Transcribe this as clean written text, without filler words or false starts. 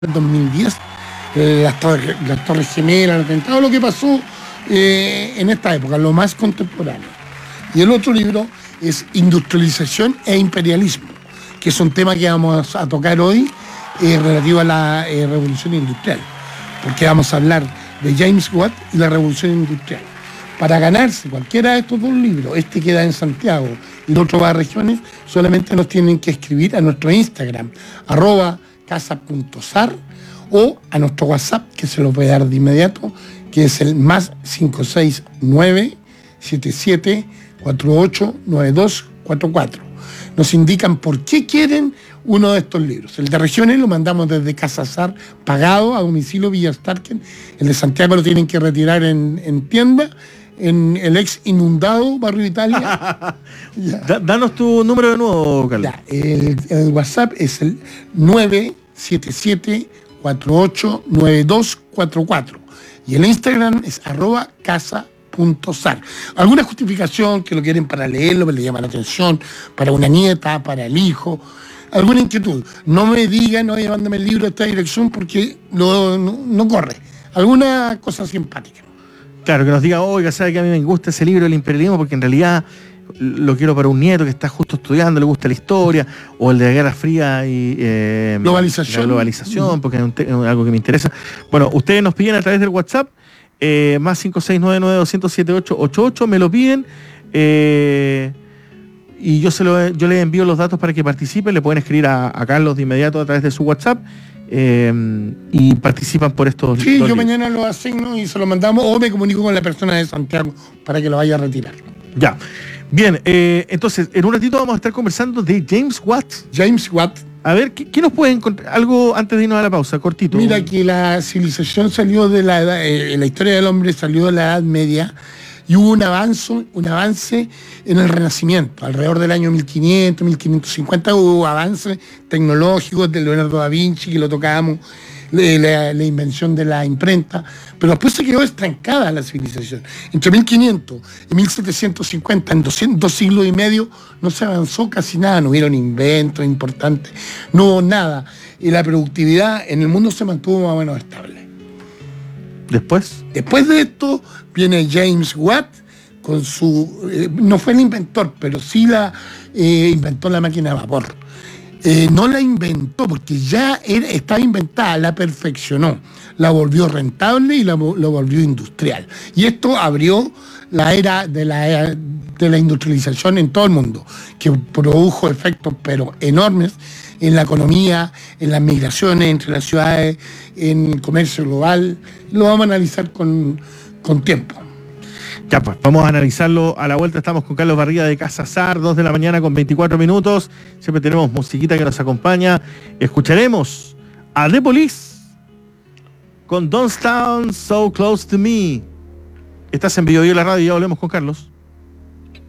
2010, las Torres Gemelas, el atentado, lo que pasó en esta época, lo más contemporáneo. Y el otro libro es Industrialización e Imperialismo, que es un tema que vamos a tocar hoy relativo a la revolución industrial, porque vamos a hablar de James Watt y la revolución industrial. Para ganarse cualquiera de estos dos libros, este queda en Santiago y el otro va a regiones, solamente nos tienen que escribir a nuestro Instagram, @casa.sar, o a nuestro WhatsApp, que se lo voy a dar de inmediato, que es el más 569 77 48 9244. Nos indican por qué quieren uno de estos libros. El de regiones lo mandamos desde Casa Sar, pagado a domicilio Villa Starken. El de Santiago lo tienen que retirar en tienda, en el ex inundado Barrio Italia. Danos tu número de nuevo, Carlos. Ya, el WhatsApp es el 977 48 9244 y el Instagram es @casa.sar. Alguna justificación que lo quieren para leerlo, que le llama la atención, para una nieta, para el hijo, alguna inquietud. No me digan, oye, mándame el libro a esta dirección porque no corre. Alguna cosa simpática. Claro, que nos diga, oiga, sabe que a mí me gusta ese libro del imperialismo porque en realidad lo quiero para un nieto que está justo estudiando, le gusta la historia, o el de la Guerra Fría y globalización. La globalización, porque es algo que me interesa. Bueno, ustedes nos piden a través del WhatsApp, más 5699-200-7888, me lo piden, y yo les envío los datos para que participen. Le pueden escribir a Carlos de inmediato a través de su WhatsApp, y participan por estos. Sí, yo mañana lo asigno y se lo mandamos, o me comunico con la persona de Santiago para que lo vaya a retirar. Ya. Bien, entonces, en un ratito vamos a estar conversando de James Watt. James Watt. A ver, ¿qué nos puede encontrar? Algo antes de irnos a la pausa, cortito. Mira, que la civilización salió de la edad, la historia del hombre salió de la Edad Media y hubo un avance en el Renacimiento. Alrededor del año 1500, 1550 hubo avances tecnológicos de Leonardo da Vinci, que lo tocábamos, la invención de la imprenta, pero después se quedó estancada la civilización. Entre 1500 y 1750, en 2 siglos y medio, no se avanzó casi nada, no hubieron inventos importantes, no hubo nada, y la productividad en el mundo se mantuvo más o menos estable. Después de esto viene James Watt con su, no fue el inventor, pero sí inventó la máquina de vapor. No la inventó porque ya estaba inventada, la perfeccionó, la volvió rentable y lo volvió industrial. Y esto abrió la era de la industrialización en todo el mundo, que produjo efectos pero enormes en la economía, en las migraciones entre las ciudades, en el comercio global. Lo vamos a analizar con tiempo. Ya, pues, vamos a analizarlo a la vuelta. Estamos con Carlos Barriga de Casa Sar, 2 de la mañana con 24 minutos. Siempre tenemos musiquita que nos acompaña. Escucharemos a The Police con Don't Stand So Close to Me. Estás en Video y la radio y ya volvemos con Carlos.